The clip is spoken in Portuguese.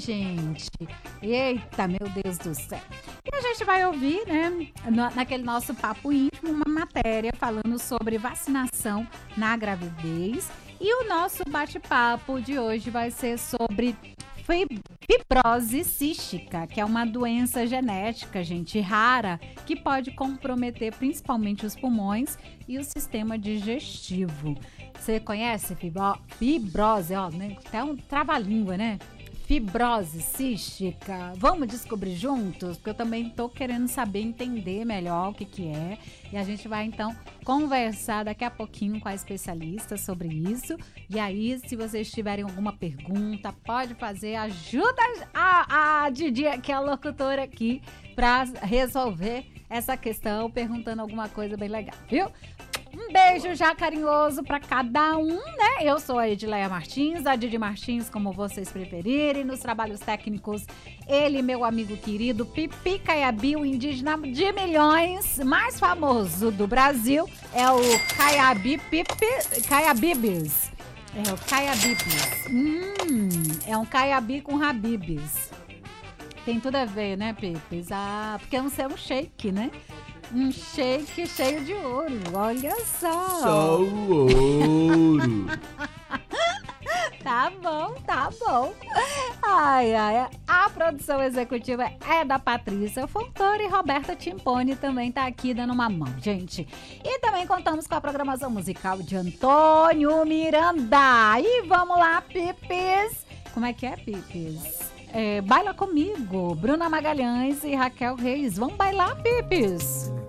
gente? Eita, meu Deus do céu. E a gente vai ouvir, né, naquele nosso papo íntimo, uma matéria falando sobre vacinação na gravidez. E o nosso bate-papo de hoje vai ser sobre fibrose cística, que é uma doença genética, gente, rara, que pode comprometer principalmente os pulmões e o sistema digestivo. Você conhece fibrose? Ó, né? Até um trava-língua, né? Fibrose cística. Vamos descobrir juntos? Porque eu também tô querendo saber, entender melhor o que é. E a gente vai, então, conversar daqui a pouquinho com a especialista sobre isso. E aí, se vocês tiverem alguma pergunta, pode fazer. Ajuda a Didi, que é a locutora aqui, para resolver essa questão, perguntando alguma coisa bem legal, viu? Um beijo já carinhoso para cada um, né? Eu sou a Edileia Martins, a Didi Martins, como vocês preferirem. Nos trabalhos técnicos, ele, meu amigo querido, Pipi Caiabi, o indígena de milhões, mais famoso do Brasil, é o Caiabibis. É o Caiabibis. É um Caiabi com Habibis. Tem tudo a ver, né, Pipis? Ah, porque não sei um shake, né? Um shake cheio de ouro, olha só. Só o ouro. Tá bom. Ai, a produção executiva é da Patrícia Fontoura e Roberta Timpone também tá aqui dando uma mão, gente. E também contamos com a programação musical de Antônio Miranda. E vamos lá, Pipis. Como é que é, Pipis? Baila comigo, Bruna Magalhães e Raquel Reis. Vamos bailar, Pipis?